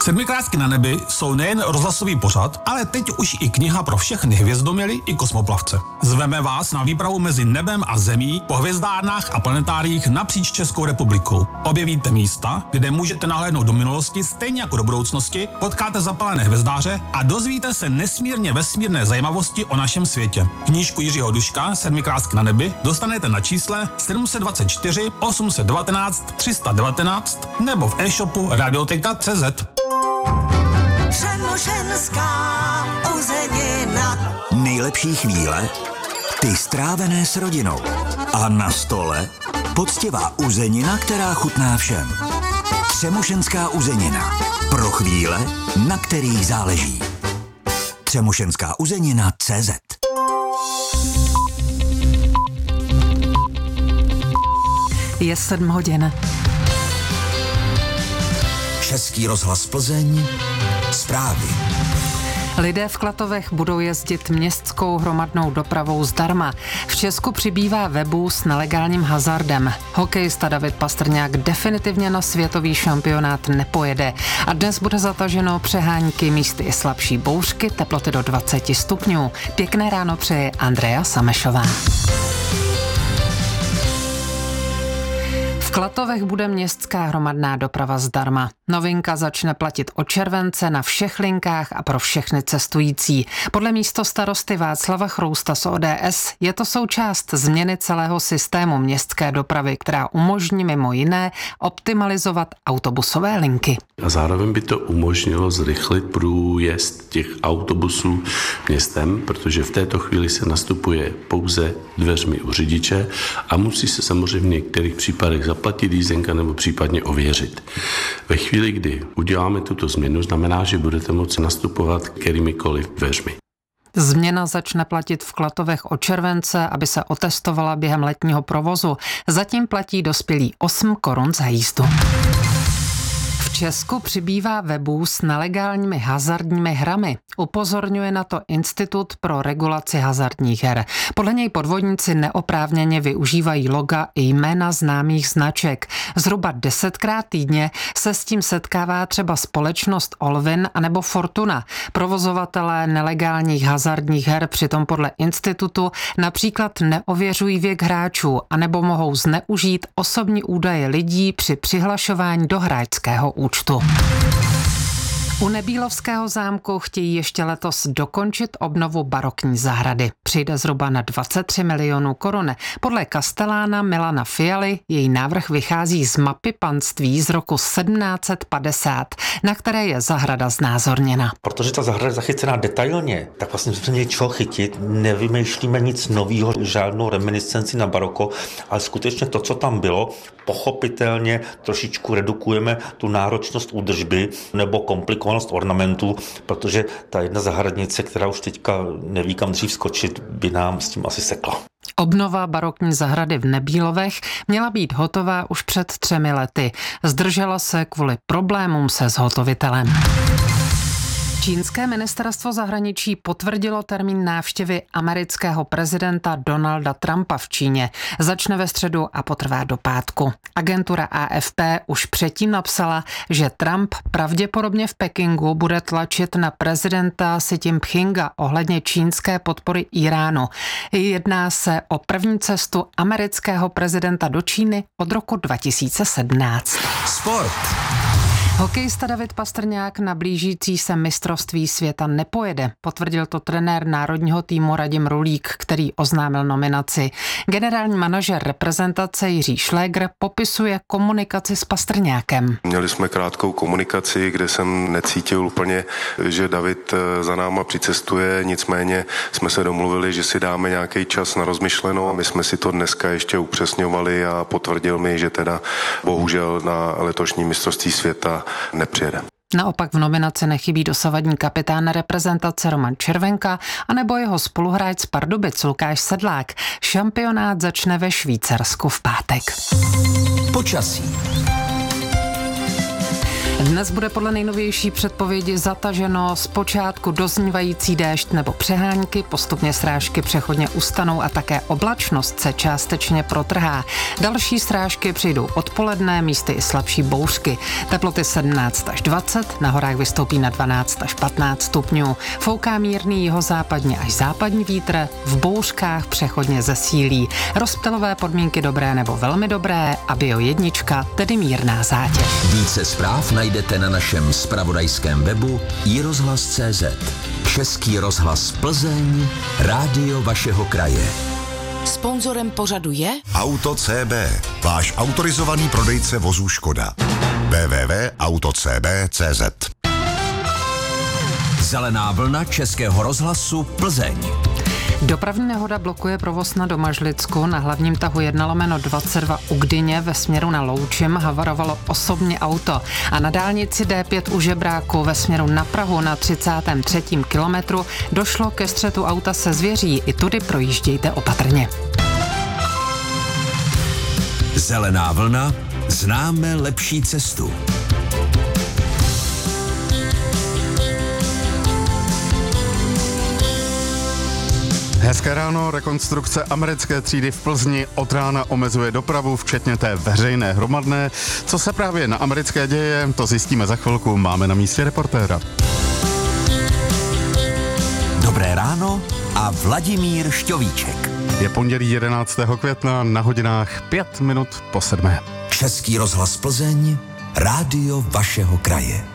Sedmikrásky na nebi jsou nejen rozhlasový pořad, ale teď už i kniha pro všechny hvězdoměly i kosmoplavce. Zveme vás na výpravu mezi nebem a zemí po hvězdárnách a planetáriích napříč Českou republikou. Objevíte místa, kde můžete nahlédnout do minulosti stejně jako do budoucnosti, potkáte zapalené hvězdáře a dozvíte se nesmírně vesmírné zajímavosti o našem světě. Knížku Jiřího Duška Sedmikrásky na nebi dostanete na čísle 724 819 319 nebo v e-shopu radioteka.cz. Přemoženská uzenina. Nejlepší chvíle, ty strávené s rodinou. A na stole poctivá uzenina, která chutná všem. Třemošenská uzenina. Pro chvíle, na kterých záleží. Třemošenská uzenina CZ. Je 7 hodin. Český rozhlas Plzeň. Zprávy. Lidé v Klatovech budou jezdit městskou hromadnou dopravou zdarma. V Česku přibývá webů s nelegálním hazardem. Hokejista David Pastrňák definitivně na světový šampionát nepojede. A dnes bude zataženo přehánky, místy i slabší bouřky, teploty do 20 stupňů. Pěkné ráno přeje Andrea Samešová. V Klatovech bude městská hromadná doprava zdarma. Novinka začne platit od července na všech linkách a pro všechny cestující. Podle místostarosty Václava Chrousta z ODS je to součást změny celého systému městské dopravy, která umožní mimo jiné optimalizovat autobusové linky. A zároveň by to umožnilo zrychlit průjezd těch autobusů městem, protože v této chvíli se nastupuje pouze dveřmi u řidiče a musí se samozřejmě v některých případech zaplatit jízdenka nebo případně ověřit. Ve chvíli, kdy uděláme tuto změnu, znamená, že budete moci nastupovat kterýmikoliv dveřmi. Změna začne platit v Klatovech od července, aby se otestovala během letního provozu. Zatím platí dospělí 8 korun za jízdu. V Česku přibývá webů s nelegálními hazardními hrami. Upozorňuje na to Institut pro regulaci hazardních her. Podle něj podvodníci neoprávněně využívají loga i jména známých značek. Zhruba 10krát týdně se s tím setkává třeba společnost Olvin anebo Fortuna. Provozovatelé nelegálních hazardních her přitom podle institutu například neověřují věk hráčů anebo mohou zneužít osobní údaje lidí při přihlašování do hráčského účtu. U Nebílovského zámku chtějí ještě letos dokončit obnovu barokní zahrady. Přijde zhruba na 23 milionů korun. Podle kastelána Milana Fialy její návrh vychází z mapy panství z roku 1750, na které je zahrada znázorněna. Protože ta zahrada je zachycená detailně, tak vlastně jsme měli čeho chytit, nevymýšlíme nic nového, žádnou reminiscenci na baroko, ale skutečně to, co tam bylo, pochopitelně trošičku redukujeme tu náročnost údržby nebo komplikovanost ornamentů, protože ta jedna zahradnice, která už teďka neví kam dřív skočit, by nám s tím asi sekla. Obnova barokní zahrady v Nebílovech měla být hotová už před 3 lety. Zdržela se kvůli problémům se zhotovitelem. Čínské ministerstvo zahraničí potvrdilo termín návštěvy amerického prezidenta Donalda Trumpa v Číně. Začne ve středu a potrvá do pátku. Agentura AFP už předtím napsala, že Trump pravděpodobně v Pekingu bude tlačit na prezidenta Xi Jinpinga ohledně čínské podpory Iránu. Jedná se o první cestu amerického prezidenta do Číny od roku 2017. Sport. Hokejista David Pastrňák na blížící se mistrovství světa nepojede. Potvrdil to trenér národního týmu Radim Rulík, který oznámil nominaci. Generální manažer reprezentace Jiří Šlégr popisuje komunikaci s Pastrňákem. Měli jsme krátkou komunikaci, kde jsem necítil úplně, že David za náma přicestuje, nicméně jsme se domluvili, že si dáme nějaký čas na rozmyšlenou a my jsme si to dneska ještě upřesňovali a potvrdil mi, že teda bohužel na letošní mistrovství světa nepřijede. Naopak v nominaci nechybí dosavadní kapitán reprezentace Roman Červenka anebo jeho spoluhráč z Pardubic Lukáš Sedlák. Šampionát začne ve Švýcarsku v pátek. Počasí. Dnes bude podle nejnovější předpovědi zataženo, zpočátku doznívající déšť nebo přehánky, postupně srážky přechodně ustanou a také oblačnost se částečně protrhá. Další srážky přijdou odpoledne, místy i slabší bouřky. Teploty 17 až 20, na horách vystoupí na 12 až 15 stupňů. Fouká mírný jihozápadní až západní vítr, v bouřkách přechodně zesílí. Rozptylové podmínky dobré nebo velmi dobré a bio jednička, tedy mírná zátěž. Více zpráv najdete na našem zpravodajském webu iRozhlas.cz. Český rozhlas Plzeň, rádio vašeho kraje. Sponzorem pořadu je Auto CB, váš autorizovaný prodejce vozů Škoda. www.autocb.cz. Zelená vlna Českého rozhlasu Plzeň. Dopravní nehoda blokuje provoz na Domažlicku. Na hlavním tahu 1/22 u Gdyně ve směru na Loučim havarovalo osobní auto. A na dálnici D5 u Žebráku ve směru na Prahu na 33. kilometru došlo ke střetu auta se zvěří. I tudy projíždějte opatrně. Zelená vlna, známe lepší cestu. Hezké ráno, rekonstrukce americké třídy v Plzni od rána omezuje dopravu, včetně té veřejné hromadné. Co se právě na americké děje, to zjistíme za chvilku, máme na místě reportéra. Dobré ráno a Vladimír Šťovíček. Je pondělí 11. května, na hodinách 5 minut po 7. Český rozhlas Plzeň, rádio vašeho kraje.